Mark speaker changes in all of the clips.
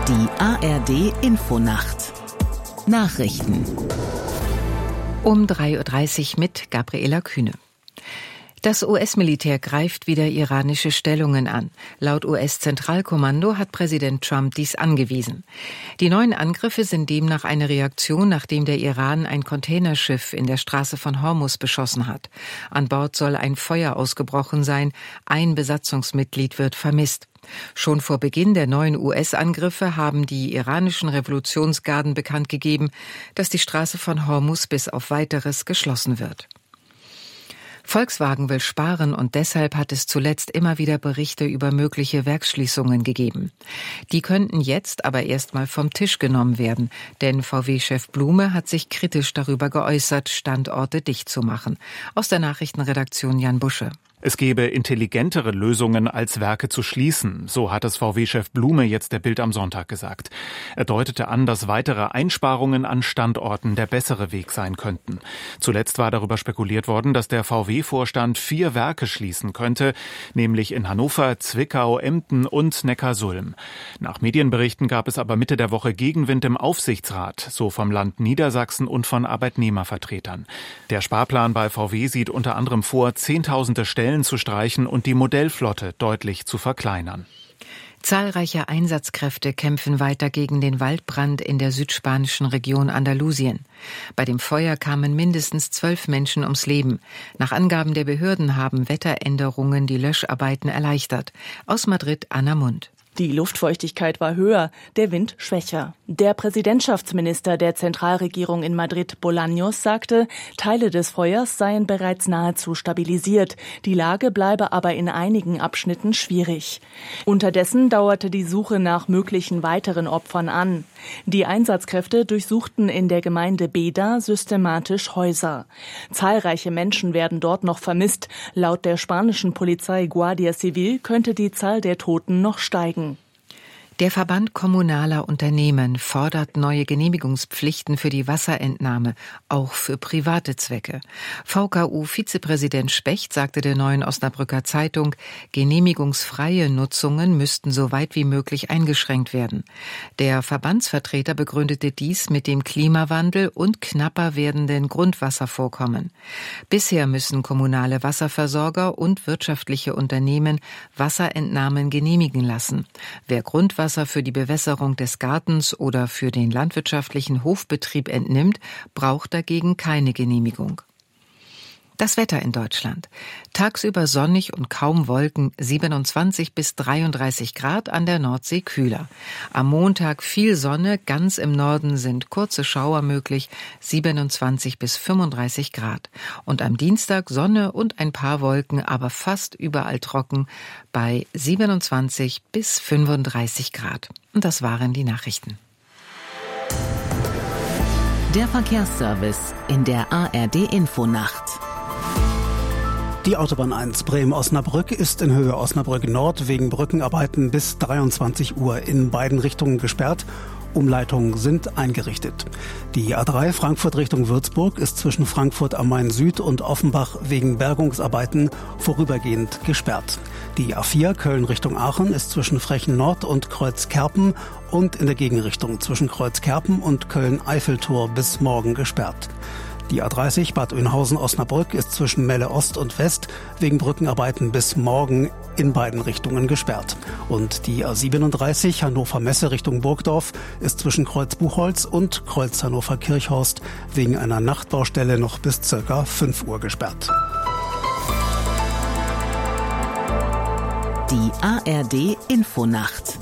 Speaker 1: Die ARD-Infonacht. Nachrichten.
Speaker 2: Um 3:30 Uhr mit Gabriela Kühne. Das US-Militär greift wieder iranische Stellungen an. Laut US-Zentralkommando hat Präsident Trump dies angewiesen. Die neuen Angriffe sind demnach eine Reaktion, nachdem der Iran ein Containerschiff in der Straße von Hormuz beschossen hat. An Bord soll ein Feuer ausgebrochen sein. Ein Besatzungsmitglied wird vermisst. Schon vor Beginn der neuen US-Angriffe haben die iranischen Revolutionsgarden bekannt gegeben, dass die Straße von Hormuz bis auf Weiteres geschlossen wird. Volkswagen will sparen und deshalb hat es zuletzt immer wieder Berichte über mögliche Werksschließungen gegeben. Die könnten jetzt aber erstmal vom Tisch genommen werden, denn VW-Chef Blume hat sich kritisch darüber geäußert, Standorte dicht zu machen. Aus der Nachrichtenredaktion Jan Busche.
Speaker 3: Es gäbe intelligentere Lösungen, als Werke zu schließen, so hat es VW-Chef Blume jetzt der Bild am Sonntag gesagt. Er deutete an, dass weitere Einsparungen an Standorten der bessere Weg sein könnten. Zuletzt war darüber spekuliert worden, dass der VW-Vorstand 4 Werke schließen könnte, nämlich in Hannover, Zwickau, Emden und Neckarsulm. Nach Medienberichten gab es aber Mitte der Woche Gegenwind im Aufsichtsrat, so vom Land Niedersachsen und von Arbeitnehmervertretern. Der Sparplan bei VW sieht unter anderem vor, Zehntausende Stellen zu streichen und die Modellflotte deutlich zu verkleinern.
Speaker 2: Zahlreiche Einsatzkräfte kämpfen weiter gegen den Waldbrand in der südspanischen Region Andalusien. Bei dem Feuer kamen mindestens 12 Menschen ums Leben. Nach Angaben der Behörden haben Wetteränderungen die Löscharbeiten erleichtert. Aus Madrid Anna Mund.
Speaker 4: Die Luftfeuchtigkeit war höher, der Wind schwächer. Der Präsidentschaftsminister der Zentralregierung in Madrid, Bolaños, sagte, Teile des Feuers seien bereits nahezu stabilisiert. Die Lage bleibe aber in einigen Abschnitten schwierig. Unterdessen dauerte die Suche nach möglichen weiteren Opfern an. Die Einsatzkräfte durchsuchten in der Gemeinde Beda systematisch Häuser. Zahlreiche Menschen werden dort noch vermisst. Laut der spanischen Polizei Guardia Civil könnte die Zahl der Toten noch steigen.
Speaker 2: Der Verband kommunaler Unternehmen fordert neue Genehmigungspflichten für die Wasserentnahme, auch für private Zwecke. VKU-Vizepräsident Specht sagte der Neuen Osnabrücker Zeitung, genehmigungsfreie Nutzungen müssten so weit wie möglich eingeschränkt werden. Der Verbandsvertreter begründete dies mit dem Klimawandel und knapper werdenden Grundwasservorkommen. Bisher müssen kommunale Wasserversorger und wirtschaftliche Unternehmen Wasserentnahmen genehmigen lassen. Wer Grundwasser für die Bewässerung des Gartens oder für den landwirtschaftlichen Hofbetrieb entnimmt, braucht dagegen keine Genehmigung. Das Wetter in Deutschland. Tagsüber sonnig und kaum Wolken, 27 bis 33 Grad, an der Nordsee kühler. Am Montag viel Sonne, ganz im Norden sind kurze Schauer möglich, 27 bis 35 Grad. Und am Dienstag Sonne und ein paar Wolken, aber fast überall trocken bei 27 bis 35 Grad. Und das waren die Nachrichten.
Speaker 1: Der Verkehrsservice in der ARD-Infonacht.
Speaker 5: Die Autobahn 1 Bremen-Osnabrück ist in Höhe Osnabrück Nord wegen Brückenarbeiten bis 23 Uhr in beiden Richtungen gesperrt. Umleitungen sind eingerichtet. Die A3 Frankfurt Richtung Würzburg ist zwischen Frankfurt am Main Süd und Offenbach wegen Bergungsarbeiten vorübergehend gesperrt. Die A4 Köln Richtung Aachen ist zwischen Frechen Nord und Kreuzkerpen und in der Gegenrichtung zwischen Kreuzkerpen und Köln-Eiffeltor bis morgen gesperrt. Die A30 Bad Oeynhausen-Osnabrück ist zwischen Melle Ost und West wegen Brückenarbeiten bis morgen in beiden Richtungen gesperrt. Und die A37 Hannover-Messe Richtung Burgdorf ist zwischen Kreuz Buchholz und Kreuz Hannover-Kirchhorst wegen einer Nachtbaustelle noch bis ca. 5 Uhr gesperrt.
Speaker 1: Die ARD-Infonacht.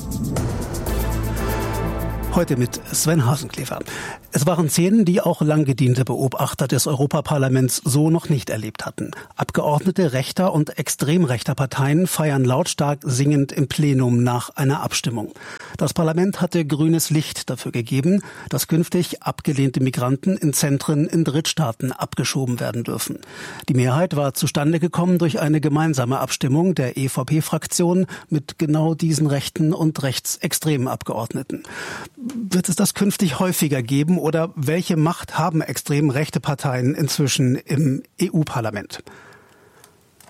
Speaker 5: Heute mit Sven Hasenklever. Es waren Szenen, die auch lang gediente Beobachter des Europaparlaments so noch nicht erlebt hatten. Abgeordnete rechter und extrem rechter Parteien feiern lautstark singend im Plenum nach einer Abstimmung. Das Parlament hatte grünes Licht dafür gegeben, dass künftig abgelehnte Migranten in Zentren in Drittstaaten abgeschoben werden dürfen. Die Mehrheit war zustande gekommen durch eine gemeinsame Abstimmung der EVP-Fraktion mit genau diesen rechten und rechtsextremen Abgeordneten. Wird es das künftig häufiger geben oder welche Macht haben extrem rechte Parteien inzwischen im EU-Parlament?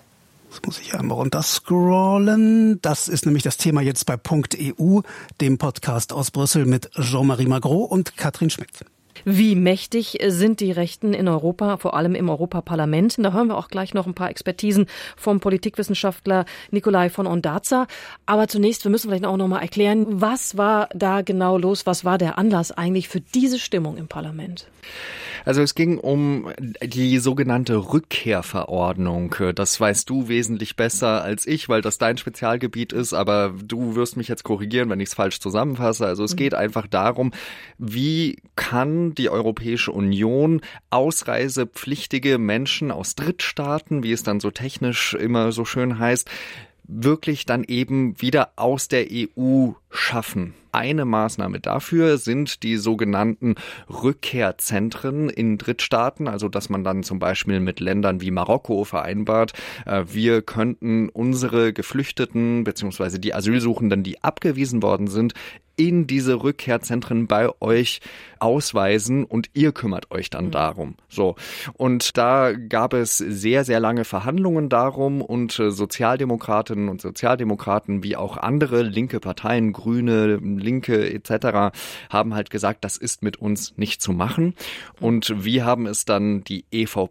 Speaker 5: Das muss ich einmal runterscrollen. Das ist nämlich das Thema jetzt bei .eu, dem Podcast aus Brüssel mit Jean-Marie Magro und Katrin Schmidt.
Speaker 6: Wie mächtig sind die Rechten in Europa, vor allem im Europaparlament? Da hören wir auch gleich noch ein paar Expertisen vom Politikwissenschaftler Nikolai von Ondarza. Aber zunächst, wir müssen vielleicht auch noch mal erklären, was war da genau los? Was war der Anlass eigentlich für diese Stimmung im Parlament?
Speaker 7: Also es ging um die sogenannte Rückkehrverordnung. Das weißt du wesentlich besser als ich, weil das dein Spezialgebiet ist. Aber du wirst mich jetzt korrigieren, wenn ich es falsch zusammenfasse. Also es geht einfach darum, wie kann die Europäische Union ausreisepflichtige Menschen aus Drittstaaten, wie es dann so technisch immer so schön heißt, wirklich dann eben wieder aus der EU schaffen. Eine Maßnahme dafür sind die sogenannten Rückkehrzentren in Drittstaaten, also dass man dann zum Beispiel mit Ländern wie Marokko vereinbart, wir könnten unsere Geflüchteten bzw. die Asylsuchenden, die abgewiesen worden sind, in diese Rückkehrzentren bei euch ausweisen und ihr kümmert euch dann darum. So. Und da gab es sehr, sehr lange Verhandlungen darum und Sozialdemokratinnen und Sozialdemokraten wie auch andere linke Parteien, Grüne, Linke etc. haben halt gesagt, das ist mit uns nicht zu machen. Und wie haben es dann die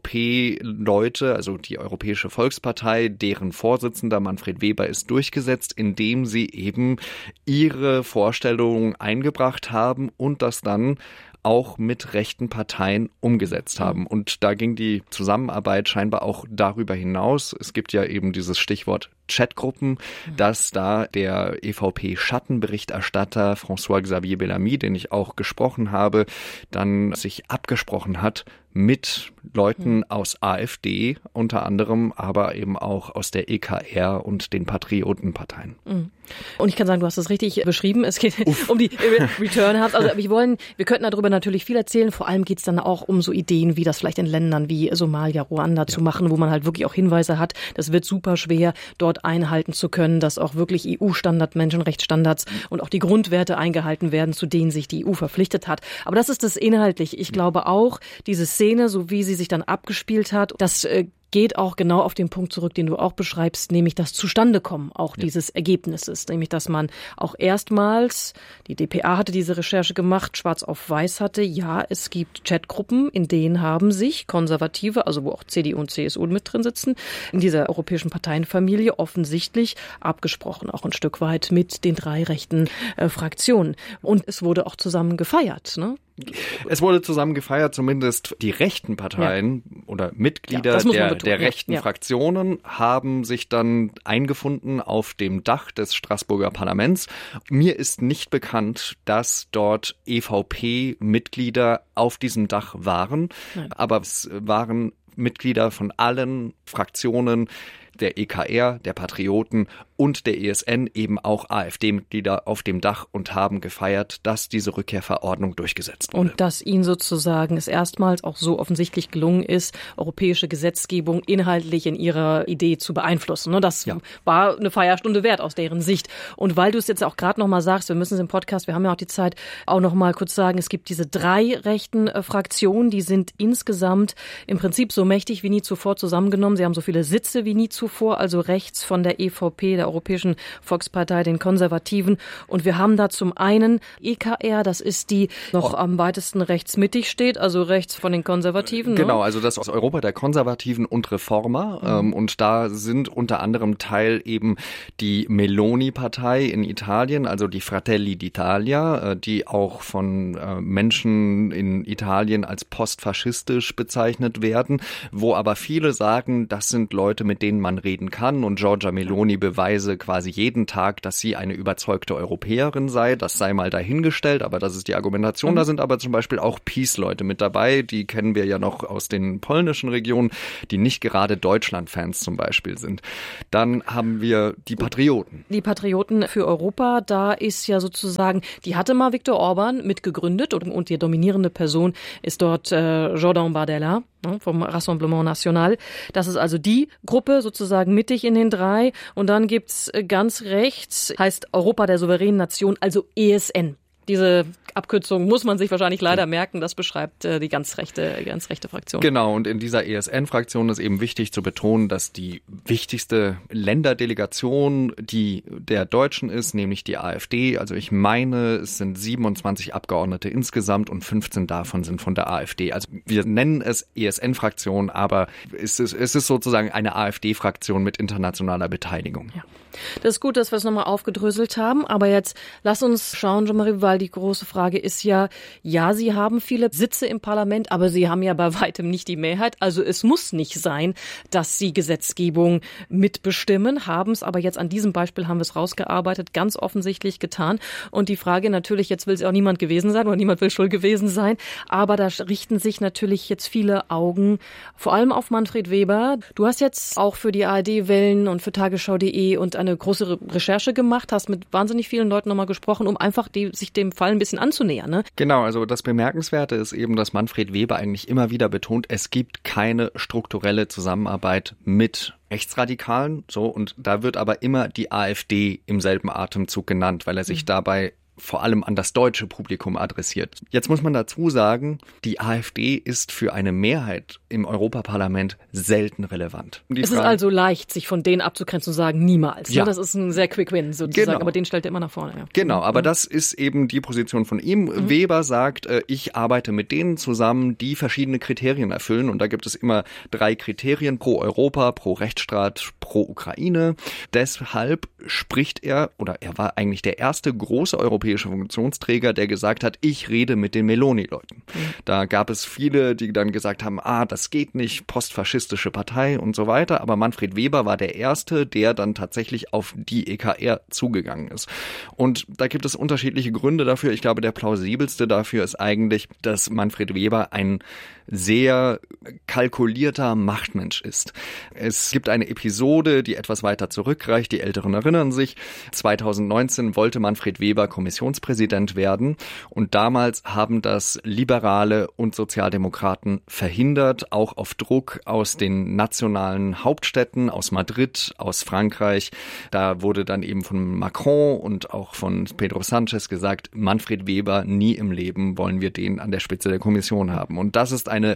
Speaker 7: EVP-Leute, also die Europäische Volkspartei, deren Vorsitzender Manfred Weber ist, durchgesetzt, indem sie eben ihre Vorstellungen eingebracht haben und das dann auch mit rechten Parteien umgesetzt haben. Und da ging die Zusammenarbeit scheinbar auch darüber hinaus. Es gibt ja eben dieses Stichwort Chatgruppen, dass da der EVP-Schattenberichterstatter François-Xavier Bellamy, den ich auch gesprochen habe, dann sich abgesprochen hat mit Leuten aus AfD unter anderem, aber eben auch aus der EKR und den Patriotenparteien.
Speaker 6: Und ich kann sagen, du hast das richtig beschrieben. Es geht um die Return Hubs. Also wir könnten darüber natürlich viel erzählen. Vor allem geht es dann auch um so Ideen, wie das vielleicht in Ländern wie Somalia, Ruanda zu machen, wo man halt wirklich auch Hinweise hat. Das wird super schwer, dort einhalten zu können, dass auch wirklich EU-Standard, Menschenrechtsstandards und auch die Grundwerte eingehalten werden, zu denen sich die EU verpflichtet hat. Aber das ist das inhaltlich. Ich glaube auch, diese Szene, so wie sie sich dann abgespielt hat, das geht auch genau auf den Punkt zurück, den du auch beschreibst, nämlich das Zustandekommen auch dieses Ergebnisses. Nämlich, dass man auch erstmals, die dpa hatte diese Recherche gemacht, schwarz auf weiß hatte, ja, es gibt Chatgruppen, in denen haben sich Konservative, also wo auch CDU und CSU mit drin sitzen, in dieser europäischen Parteienfamilie offensichtlich abgesprochen, auch ein Stück weit mit den drei rechten Fraktionen. Und es wurde auch zusammen gefeiert, ne?
Speaker 7: Es wurde zusammen gefeiert, zumindest die rechten Parteien oder Mitglieder der rechten Fraktionen haben sich dann eingefunden auf dem Dach des Straßburger Parlaments. Mir ist nicht bekannt, dass dort EVP-Mitglieder auf diesem Dach waren, aber es waren Mitglieder von allen Fraktionen, der EKR, der Patrioten und der ESN, eben auch AfD-Mitglieder auf dem Dach und haben gefeiert, dass diese Rückkehrverordnung durchgesetzt wurde.
Speaker 6: Und dass ihnen sozusagen es erstmals auch so offensichtlich gelungen ist, europäische Gesetzgebung inhaltlich in ihrer Idee zu beeinflussen. Das war eine Feierstunde wert aus deren Sicht. Und weil du es jetzt auch gerade noch mal sagst, wir müssen es im Podcast, wir haben ja auch die Zeit, auch noch mal kurz sagen, es gibt diese drei rechten Fraktionen, die sind insgesamt im Prinzip so mächtig wie nie zuvor zusammengenommen. Sie haben so viele Sitze wie nie zuvor, also rechts von der EVP, der Europäischen Volkspartei, den Konservativen. Und wir haben da zum einen EKR, das ist die noch am weitesten rechtsmittig steht, also rechts von den Konservativen.
Speaker 7: Genau, also das aus Europa der Konservativen und Reformer. Und da sind unter anderem Teil eben die Meloni-Partei in Italien, also die Fratelli d'Italia, die auch von Menschen in Italien als postfaschistisch bezeichnet werden, wo aber viele sagen, das sind Leute, mit denen man reden kann. Und Giorgia Meloni beweise quasi jeden Tag, dass sie eine überzeugte Europäerin sei. Das sei mal dahingestellt, aber das ist die Argumentation. Da sind aber zum Beispiel auch Peace-Leute mit dabei. Die kennen wir ja noch aus den polnischen Regionen, die nicht gerade Deutschland-Fans zum Beispiel sind. Dann haben wir die Patrioten.
Speaker 6: Die Patrioten für Europa, da ist ja sozusagen, die hatte mal Viktor Orban mitgegründet und die dominierende Person ist dort Jordan Bardella vom Rassemblement National. Das ist also die Gruppe sozusagen mittig in den drei. Und dann gibt's ganz rechts, heißt Europa der souveränen Nation, also ESN. Diese Abkürzung muss man sich wahrscheinlich leider merken. Das beschreibt die ganz rechte Fraktion.
Speaker 7: Genau, und in dieser ESN-Fraktion ist eben wichtig zu betonen, dass die wichtigste Länderdelegation die der Deutschen ist, nämlich die AfD. Also ich meine, es sind 27 Abgeordnete insgesamt und 15 davon sind von der AfD. Also wir nennen es ESN-Fraktion, aber es ist sozusagen eine AfD-Fraktion mit internationaler Beteiligung.
Speaker 6: Ja. Das ist gut, dass wir es nochmal aufgedröselt haben, aber jetzt lass uns schauen, Jean-Marie, weil die große Frage ist ja, Sie haben viele Sitze im Parlament, aber Sie haben ja bei weitem nicht die Mehrheit, also es muss nicht sein, dass Sie Gesetzgebung mitbestimmen, haben es aber jetzt an diesem Beispiel haben wir es rausgearbeitet, ganz offensichtlich getan und die Frage natürlich, jetzt will es auch niemand gewesen sein oder niemand will schuld gewesen sein, aber da richten sich natürlich jetzt viele Augen, vor allem auf Manfred Weber. Du hast jetzt auch für die ARD-Wellen und für Tagesschau.de und eine große Recherche gemacht, hast mit wahnsinnig vielen Leuten nochmal gesprochen, um einfach sich dem Fall ein bisschen anzunähern. Ne?
Speaker 7: Genau, also das Bemerkenswerte ist eben, dass Manfred Weber eigentlich immer wieder betont, es gibt keine strukturelle Zusammenarbeit mit Rechtsradikalen, so, und da wird aber immer die AfD im selben Atemzug genannt, weil er sich dabei vor allem an das deutsche Publikum adressiert. Jetzt muss man dazu sagen, die AfD ist für eine Mehrheit im Europaparlament selten relevant.
Speaker 6: Es ist also leicht, sich von denen abzugrenzen und zu sagen, niemals. Ja. Das ist ein sehr quick win sozusagen, genau. Aber den stellt er immer nach vorne. Ja.
Speaker 7: Genau, aber das ist eben die Position von ihm. Weber sagt, ich arbeite mit denen zusammen, die verschiedene Kriterien erfüllen und da gibt es immer 3 Kriterien, pro Europa, pro Rechtsstaat, pro Ukraine. Deshalb spricht er, oder er war eigentlich der erste große europäische Funktionsträger, der gesagt hat, ich rede mit den Meloni-Leuten. Da gab es viele, die dann gesagt haben, das geht nicht, postfaschistische Partei und so weiter, aber Manfred Weber war der Erste, der dann tatsächlich auf die EKR zugegangen ist. Und da gibt es unterschiedliche Gründe dafür. Ich glaube, der plausibelste dafür ist eigentlich, dass Manfred Weber ein sehr kalkulierter Machtmensch ist. Es gibt eine Episode, die etwas weiter zurückreicht, die Älteren erinnern sich. 2019 wollte Manfred Weber Kommissionspräsident werden und damals haben das Liberale und Sozialdemokraten verhindert, auch auf Druck aus den nationalen Hauptstädten, aus Madrid, aus Frankreich. Da wurde dann eben von Macron und auch von Pedro Sánchez gesagt, Manfred Weber, nie im Leben wollen wir den an der Spitze der Kommission haben. Und das ist eine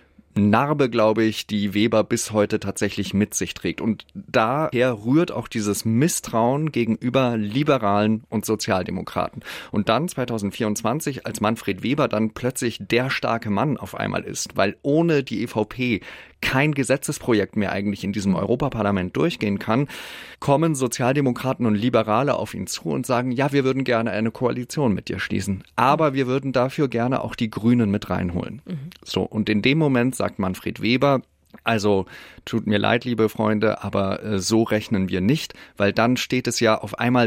Speaker 7: Narbe, glaube ich, die Weber bis heute tatsächlich mit sich trägt. Und daher rührt auch dieses Misstrauen gegenüber Liberalen und Sozialdemokraten. Und dann 2024, als Manfred Weber dann plötzlich der starke Mann auf einmal ist, weil ohne die EVP kein Gesetzesprojekt mehr eigentlich in diesem Europaparlament durchgehen kann, kommen Sozialdemokraten und Liberale auf ihn zu und sagen, ja, wir würden gerne eine Koalition mit dir schließen, aber wir würden dafür gerne auch die Grünen mit reinholen. So, und in dem Moment sagt Manfred Weber, also tut mir leid, liebe Freunde, aber so rechnen wir nicht, weil dann steht es ja auf einmal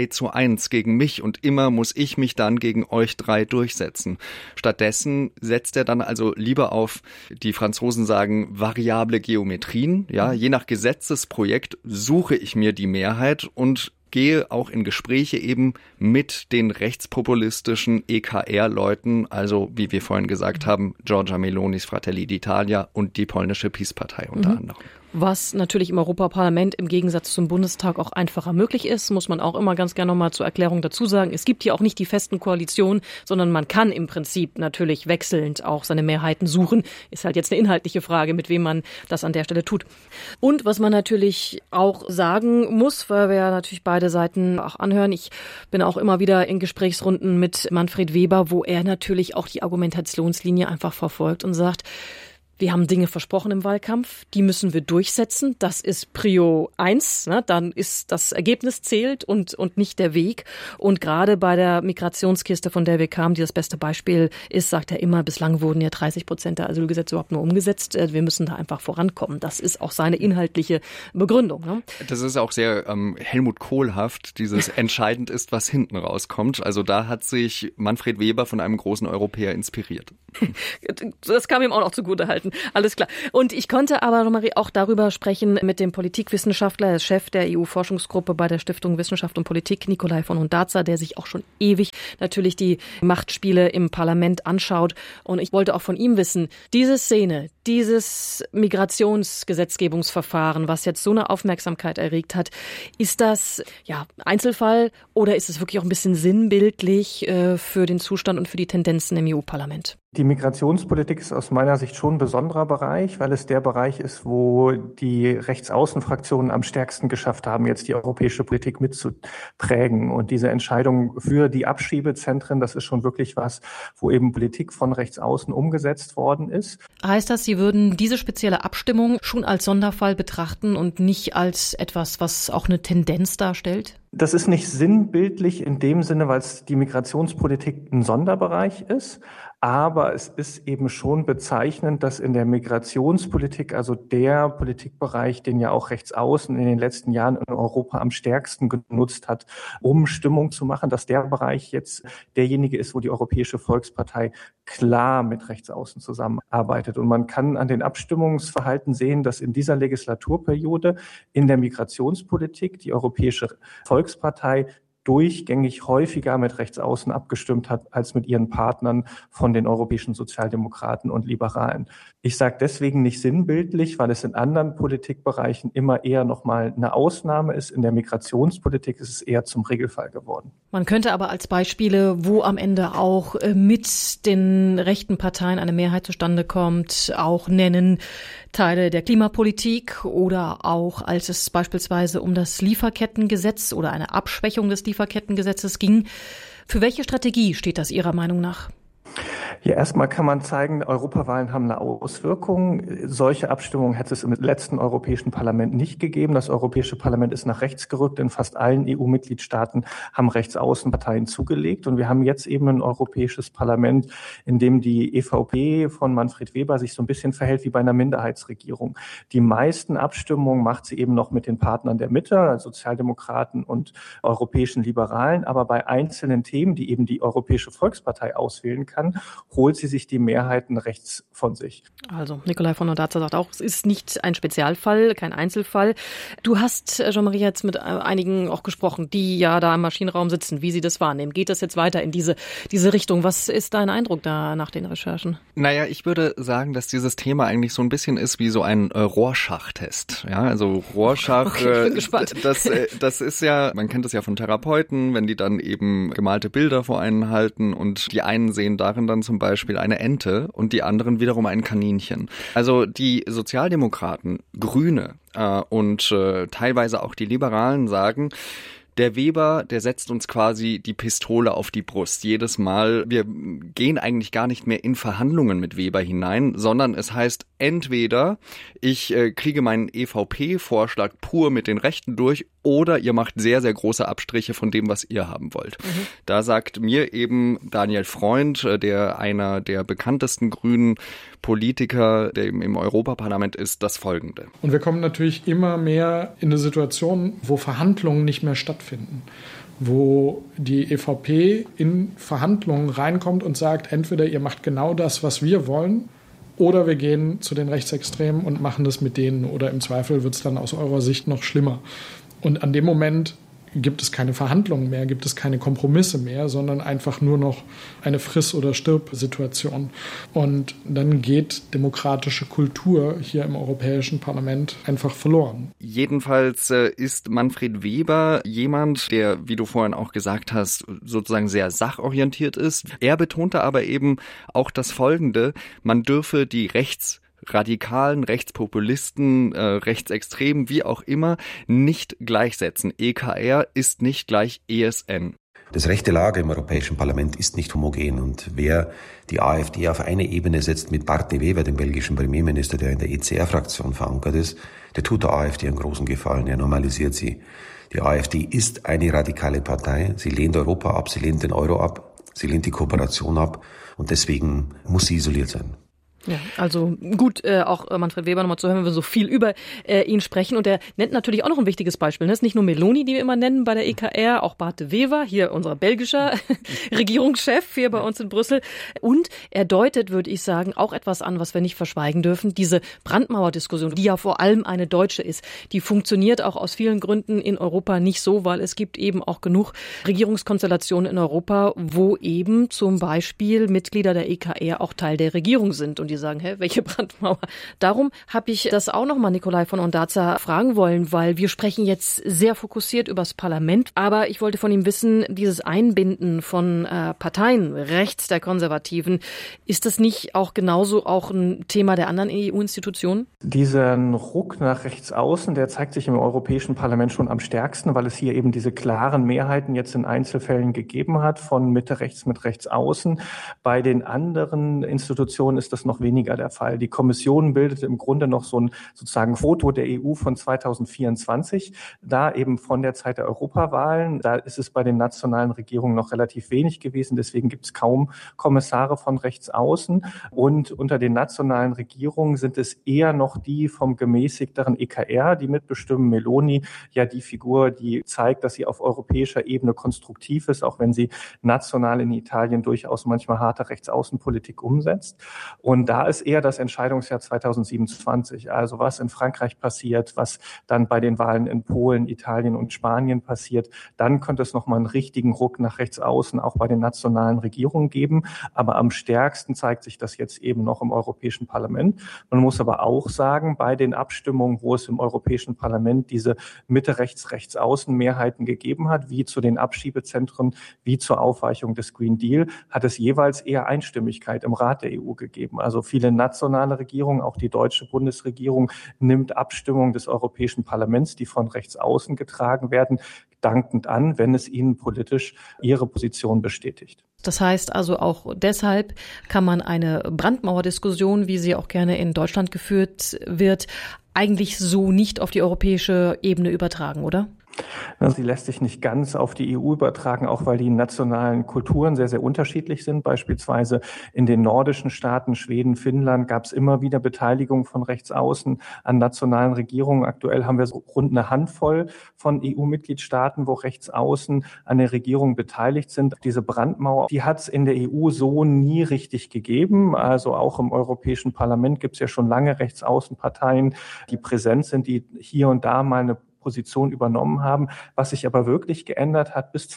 Speaker 7: 3:1 gegen mich und immer muss ich mich dann gegen euch 3 durchsetzen. Stattdessen setzt er dann also lieber auf, die Franzosen sagen, variable Geometrien. Ja, je nach Gesetzesprojekt suche ich mir die Mehrheit und gehe auch in Gespräche eben mit den rechtspopulistischen EKR-Leuten, also wie wir vorhin gesagt haben, Giorgia Melonis Fratelli d'Italia und die polnische PiS-Partei unter anderem.
Speaker 6: Was natürlich im Europaparlament im Gegensatz zum Bundestag auch einfacher möglich ist, muss man auch immer ganz gerne nochmal zur Erklärung dazu sagen. Es gibt hier auch nicht die festen Koalitionen, sondern man kann im Prinzip natürlich wechselnd auch seine Mehrheiten suchen. Ist halt jetzt eine inhaltliche Frage, mit wem man das an der Stelle tut. Und was man natürlich auch sagen muss, weil wir ja natürlich beide Seiten auch anhören. Ich bin auch immer wieder in Gesprächsrunden mit Manfred Weber, wo er natürlich auch die Argumentationslinie einfach verfolgt und sagt, wir haben Dinge versprochen im Wahlkampf, die müssen wir durchsetzen. Das ist Prio 1, ne? Dann ist das Ergebnis zählt und nicht der Weg. Und gerade bei der Migrationskiste, von der wir kamen, die das beste Beispiel ist, sagt er immer, bislang wurden ja 30% der Asylgesetze überhaupt nur umgesetzt. Wir müssen da einfach vorankommen. Das ist auch seine inhaltliche Begründung. Ne?
Speaker 7: Das ist auch sehr Helmut Kohlhaft, dieses entscheidend ist, was hinten rauskommt. Also da hat sich Manfred Weber von einem großen Europäer inspiriert.
Speaker 6: Das kam ihm auch noch zugute halten. Alles klar. Und ich konnte aber, Jean-Marie, auch darüber sprechen mit dem Politikwissenschaftler, der Chef der EU-Forschungsgruppe bei der Stiftung Wissenschaft und Politik, Nikolai von Ondarza, der sich auch schon ewig natürlich die Machtspiele im Parlament anschaut. Und ich wollte auch von ihm wissen, diese Szene, Dieses Migrationsgesetzgebungsverfahren, was jetzt so eine Aufmerksamkeit erregt hat, ist das Einzelfall oder ist es wirklich auch ein bisschen sinnbildlich für den Zustand und für die Tendenzen im EU-Parlament?
Speaker 8: Die Migrationspolitik ist aus meiner Sicht schon ein besonderer Bereich, weil es der Bereich ist, wo die Rechtsaußenfraktionen am stärksten geschafft haben, jetzt die europäische Politik mitzuprägen. Und diese Entscheidung für die Abschiebezentren, das ist schon wirklich was, wo eben Politik von Rechtsaußen umgesetzt worden ist.
Speaker 6: Heißt das, Sie würden diese spezielle Abstimmung schon als Sonderfall betrachten und nicht als etwas, was auch eine Tendenz darstellt?
Speaker 8: Das ist nicht sinnbildlich in dem Sinne, weil es die Migrationspolitik ein Sonderbereich ist. Aber es ist eben schon bezeichnend, dass in der Migrationspolitik, also der Politikbereich, den ja auch Rechtsaußen in den letzten Jahren in Europa am stärksten genutzt hat, um Stimmung zu machen, dass der Bereich jetzt derjenige ist, wo die Europäische Volkspartei klar mit Rechtsaußen zusammenarbeitet. Und man kann an den Abstimmungsverhalten sehen, dass in dieser Legislaturperiode in der Migrationspolitik die Europäische Volkspartei durchgängig häufiger mit Rechtsaußen abgestimmt hat als mit ihren Partnern von den europäischen Sozialdemokraten und Liberalen. Ich sage deswegen nicht sinnbildlich, weil es in anderen Politikbereichen immer eher nochmal eine Ausnahme ist. In der Migrationspolitik ist es eher zum Regelfall geworden.
Speaker 6: Man könnte aber als Beispiele, wo am Ende auch mit den rechten Parteien eine Mehrheit zustande kommt, auch nennen Teile der Klimapolitik oder auch als es beispielsweise um das Lieferkettengesetz oder eine Abschwächung des Lieferkettengesetzes ging. Für welche Strategie steht das Ihrer Meinung nach?
Speaker 8: Ja, erstmal kann man zeigen, Europawahlen haben eine Auswirkung. Solche Abstimmungen hätte es im letzten Europäischen Parlament nicht gegeben. Das Europäische Parlament ist nach rechts gerückt. In fast allen EU-Mitgliedstaaten haben Rechtsaußenparteien zugelegt. Und wir haben jetzt eben ein Europäisches Parlament, in dem die EVP von Manfred Weber sich so ein bisschen verhält wie bei einer Minderheitsregierung. Die meisten Abstimmungen macht sie eben noch mit den Partnern der Mitte, also Sozialdemokraten und europäischen Liberalen. Aber bei einzelnen Themen, die eben die Europäische Volkspartei auswählen kann, holt sie sich die Mehrheiten rechts von sich.
Speaker 6: Also Nikolai von Ondarza sagt auch, es ist nicht ein Spezialfall, kein Einzelfall. Du hast, Jean-Marie, jetzt mit einigen auch gesprochen, die ja da im Maschinenraum sitzen, wie sie das wahrnehmen. Geht das jetzt weiter in diese Richtung? Was ist dein Eindruck da nach den Recherchen?
Speaker 7: Naja, ich würde sagen, dass dieses Thema eigentlich so ein bisschen ist wie so ein Rorschach-Test. Ja, also Rorschach,
Speaker 6: okay, ich bin gespannt.
Speaker 7: Das ist ja, man kennt das ja von Therapeuten, wenn die dann eben gemalte Bilder vor einen halten und die einen sehen darin dann zum Beispiel eine Ente und die anderen wiederum ein Kaninchen. Also die Sozialdemokraten, Grüne und teilweise auch die Liberalen sagen, der Weber, der setzt uns quasi die Pistole auf die Brust. Jedes Mal, wir gehen eigentlich gar nicht mehr in Verhandlungen mit Weber hinein, sondern es heißt entweder, ich kriege meinen EVP-Vorschlag pur mit den Rechten durch oder ihr macht sehr, sehr große Abstriche von dem, was ihr haben wollt. Mhm. Da sagt mir eben Daniel Freund, der einer der bekanntesten grünen Politiker, der eben im Europaparlament ist, das Folgende.
Speaker 9: Und wir kommen natürlich immer mehr in eine Situation, wo Verhandlungen nicht mehr stattfinden, wo die EVP in Verhandlungen reinkommt und sagt, entweder ihr macht genau das, was wir wollen, oder wir gehen zu den Rechtsextremen und machen das mit denen, oder im Zweifel wird es dann aus eurer Sicht noch schlimmer. Und an dem Moment gibt es keine Verhandlungen mehr, gibt es keine Kompromisse mehr, sondern einfach nur noch eine Friss- oder Stirb-Situation. Und dann geht demokratische Kultur hier im Europäischen Parlament einfach verloren.
Speaker 7: Jedenfalls ist Manfred Weber jemand, der, wie du vorhin auch gesagt hast, sozusagen sehr sachorientiert ist. Er betonte aber eben auch das Folgende: Man dürfe die Rechtsradikalen, Rechtspopulisten, Rechtsextremen, wie auch immer, nicht gleichsetzen. EKR ist nicht gleich ESN.
Speaker 10: Das rechte Lager im Europäischen Parlament ist nicht homogen und wer die AfD auf eine Ebene setzt mit Bart de Wever, dem belgischen Premierminister, der in der ECR-Fraktion verankert ist, der tut der AfD einen großen Gefallen, er normalisiert sie. Die AfD ist eine radikale Partei, sie lehnt Europa ab, sie lehnt den Euro ab, sie lehnt die Kooperation ab und deswegen muss sie isoliert sein.
Speaker 6: Ja, also gut, auch Manfred Weber nochmal zu hören, wenn wir so viel über ihn sprechen. Und er nennt natürlich auch noch ein wichtiges Beispiel. Das ist nicht nur Meloni, die wir immer nennen bei der EKR, auch Bart de Wever, hier unser belgischer Regierungschef hier bei uns in Brüssel. Und er deutet, würde ich sagen, auch etwas an, was wir nicht verschweigen dürfen. Diese Brandmauerdiskussion, die ja vor allem eine deutsche ist, die funktioniert auch aus vielen Gründen in Europa nicht so, weil es gibt eben auch genug Regierungskonstellationen in Europa, wo eben zum Beispiel Mitglieder der EKR auch Teil der Regierung sind. Und die sagen, welche Brandmauer? Darum habe ich das auch nochmal Nikolai von Ondarza fragen wollen, weil wir sprechen jetzt sehr fokussiert übers Parlament, aber ich wollte von ihm wissen, dieses Einbinden von Parteien rechts der Konservativen, ist das nicht auch genauso auch ein Thema der anderen EU-Institutionen?
Speaker 8: Diesen Ruck nach rechts außen, der zeigt sich im Europäischen Parlament schon am stärksten, weil es hier eben diese klaren Mehrheiten jetzt in Einzelfällen gegeben hat, von Mitte rechts mit rechts außen. Bei den anderen Institutionen ist das noch weniger der Fall. Die Kommission bildet im Grunde noch so ein sozusagen Foto der EU von 2024, da eben von der Zeit der Europawahlen. Da ist es bei den nationalen Regierungen noch relativ wenig gewesen, deswegen gibt es kaum Kommissare von rechts außen. Und unter den nationalen Regierungen sind es eher noch die vom gemäßigteren EKR, die mitbestimmen. Meloni, ja die Figur, die zeigt, dass sie auf europäischer Ebene konstruktiv ist, auch wenn sie national in Italien durchaus manchmal harte Rechtsaußenpolitik umsetzt. Und da ist eher das Entscheidungsjahr 2027. Also was in Frankreich passiert, was dann bei den Wahlen in Polen, Italien und Spanien passiert, dann könnte es nochmal einen richtigen Ruck nach rechts außen auch bei den nationalen Regierungen geben. Aber am stärksten zeigt sich das jetzt eben noch im Europäischen Parlament. Man muss aber auch sagen, bei den Abstimmungen, wo es im Europäischen Parlament diese Mitte-Rechts-Rechts-Außen-Mehrheiten gegeben hat, wie zu den Abschiebezentren, wie zur Aufweichung des Green Deal, hat es jeweils eher Einstimmigkeit im Rat der EU gegeben. Also viele nationale Regierungen, auch die deutsche Bundesregierung, nimmt Abstimmungen des Europäischen Parlaments, die von rechts außen getragen werden, dankend an, wenn es ihnen politisch ihre Position bestätigt.
Speaker 6: Das heißt also auch deshalb kann man eine Brandmauerdiskussion, wie sie auch gerne in Deutschland geführt wird, eigentlich so nicht auf die europäische Ebene übertragen, oder?
Speaker 8: Sie lässt sich nicht ganz auf die EU übertragen, auch weil die nationalen Kulturen sehr, sehr unterschiedlich sind. Beispielsweise in den nordischen Staaten, Schweden, Finnland, gab es immer wieder Beteiligung von rechts außen an nationalen Regierungen. Aktuell haben wir so rund eine Handvoll von EU-Mitgliedstaaten, wo rechts außen an der Regierung beteiligt sind. Diese Brandmauer, die hat es in der EU so nie richtig gegeben. Also auch im Europäischen Parlament gibt es ja schon lange Rechtsaußenparteien, die präsent sind, die hier und da mal eine Position übernommen haben. Was sich aber wirklich geändert hat bis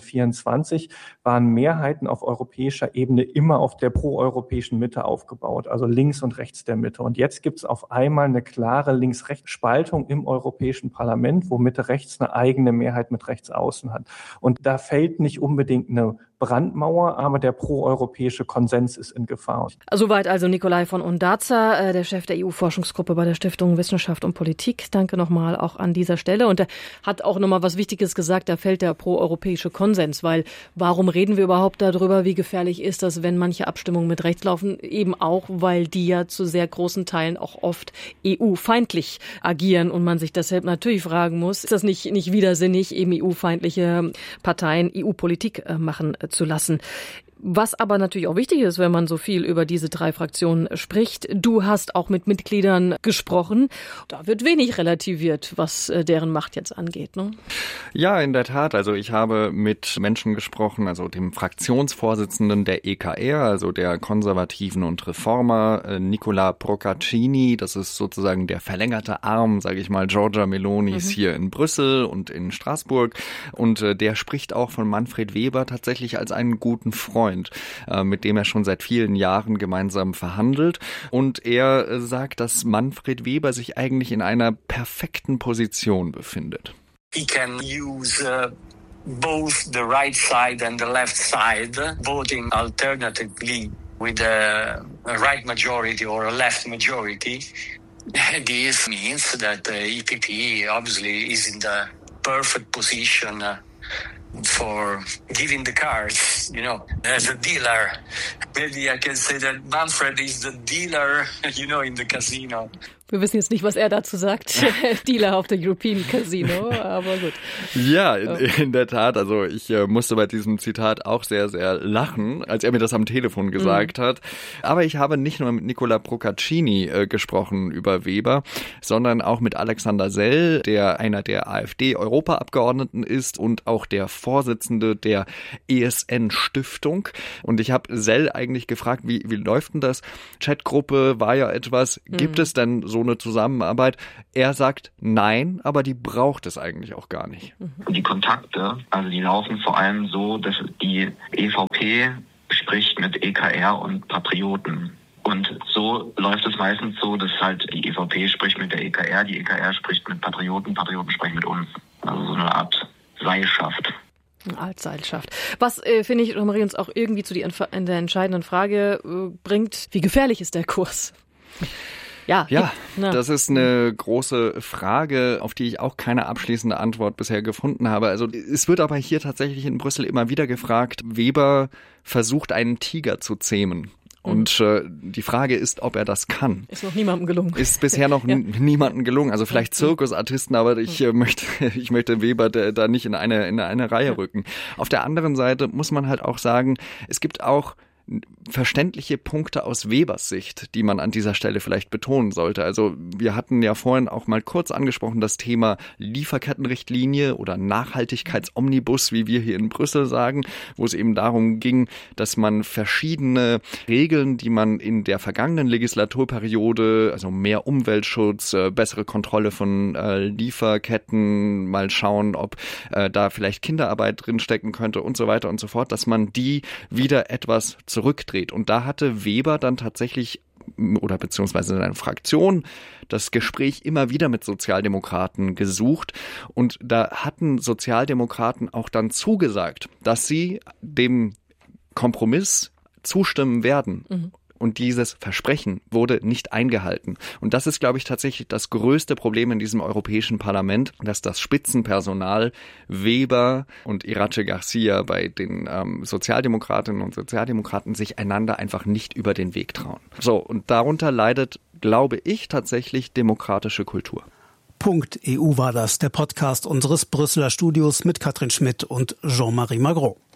Speaker 8: 2024, waren Mehrheiten auf europäischer Ebene immer auf der proeuropäischen Mitte aufgebaut, also links und rechts der Mitte. Und jetzt gibt es auf einmal eine klare Links-Rechts-Spaltung im Europäischen Parlament, wo Mitte-Rechts eine eigene Mehrheit mit rechts außen hat. Und da fällt nicht unbedingt eine Brandmauer, aber der proeuropäische Konsens ist in Gefahr.
Speaker 6: Soweit also Nikolai von Ondarza, der Chef der EU-Forschungsgruppe bei der Stiftung Wissenschaft und Politik. Danke nochmal auch an dieser Stelle. Und er hat auch nochmal was Wichtiges gesagt, da fällt der proeuropäische Konsens, weil warum reden wir überhaupt darüber, wie gefährlich ist das, wenn manche Abstimmungen mit rechts laufen? Eben auch, weil die ja zu sehr großen Teilen auch oft EU-feindlich agieren und man sich deshalb natürlich fragen muss, ist das nicht widersinnig, eben EU-feindliche Parteien EU-Politik machen zu lassen. Was aber natürlich auch wichtig ist, wenn man so viel über diese drei Fraktionen spricht. Du hast auch mit Mitgliedern gesprochen. Da wird wenig relativiert, was deren Macht jetzt angeht, ne?
Speaker 7: Ja, in der Tat. Also ich habe mit Menschen gesprochen, also dem Fraktionsvorsitzenden der EKR, also der Konservativen und Reformer, Nicola Procaccini. Das ist sozusagen der verlängerte Arm, sage ich mal, Giorgia Melonis hier in Brüssel und in Straßburg. Und der spricht auch von Manfred Weber tatsächlich als einen guten Freund, mit dem er schon seit vielen Jahren gemeinsam verhandelt. Und er sagt, dass Manfred Weber sich eigentlich in einer perfekten Position befindet.
Speaker 11: He can use both the right side and the left side, voting alternatively with a right majority or a left majority. This means that the EPP obviously is in the perfect position for giving the cards, as a dealer. Maybe I can say that Manfred is the dealer, in the casino.
Speaker 6: Wir wissen jetzt nicht, was er dazu sagt. Dealer auf der European Casino, aber gut.
Speaker 7: Ja, in der Tat. Also ich musste bei diesem Zitat auch sehr, sehr lachen, als er mir das am Telefon gesagt hat. Aber ich habe nicht nur mit Nicola Procaccini gesprochen über Weber, sondern auch mit Alexander Sell, der einer der AfD-Europaabgeordneten ist und auch der Vorsitzende der ESN-Stiftung. Und ich habe Sell eigentlich gefragt, wie läuft denn das? Chatgruppe war ja etwas. Gibt es denn so eine Zusammenarbeit? Er sagt nein, aber die braucht es eigentlich auch gar nicht.
Speaker 12: Die Kontakte, also die laufen vor allem so, dass die EVP spricht mit EKR und Patrioten. Und so läuft es meistens so, dass halt die EVP spricht mit der EKR, die EKR spricht mit Patrioten, Patrioten sprechen mit uns. Also so eine Art Seilschaft.
Speaker 6: Eine Altseilschaft. Was, finde ich, Marie, uns auch irgendwie zu der entscheidenden Frage bringt, wie gefährlich ist der Kurs? Ja,
Speaker 7: das ist eine große Frage, auf die ich auch keine abschließende Antwort bisher gefunden habe. Also es wird aber hier tatsächlich in Brüssel immer wieder gefragt, Weber versucht einen Tiger zu zähmen. Und die Frage ist, ob er das kann.
Speaker 6: Ist noch niemandem gelungen.
Speaker 7: Ist bisher noch niemandem gelungen. Also vielleicht Zirkusartisten, aber ich möchte Weber da nicht in eine Reihe rücken. Auf der anderen Seite muss man halt auch sagen, es gibt auch verständliche Punkte aus Webers Sicht, die man an dieser Stelle vielleicht betonen sollte. Also wir hatten ja vorhin auch mal kurz angesprochen das Thema Lieferkettenrichtlinie oder Nachhaltigkeitsomnibus, wie wir hier in Brüssel sagen, wo es eben darum ging, dass man verschiedene Regeln, die man in der vergangenen Legislaturperiode, also mehr Umweltschutz, bessere Kontrolle von Lieferketten, mal schauen, ob da vielleicht Kinderarbeit drinstecken könnte und so weiter und so fort, dass man die wieder etwas zurückdreht. Und da hatte Weber dann tatsächlich oder beziehungsweise seine Fraktion das Gespräch immer wieder mit Sozialdemokraten gesucht. Und da hatten Sozialdemokraten auch dann zugesagt, dass sie dem Kompromiss zustimmen werden. Und dieses Versprechen wurde nicht eingehalten. Und das ist, glaube ich, tatsächlich das größte Problem in diesem Europäischen Parlament, dass das Spitzenpersonal Weber und Iratxe Garcia bei den Sozialdemokratinnen und Sozialdemokraten sich einander einfach nicht über den Weg trauen. So, und darunter leidet, glaube ich, tatsächlich demokratische Kultur.
Speaker 5: .eu war das, der Podcast unseres Brüsseler Studios mit Katrin Schmidt und Jean-Marie Magro.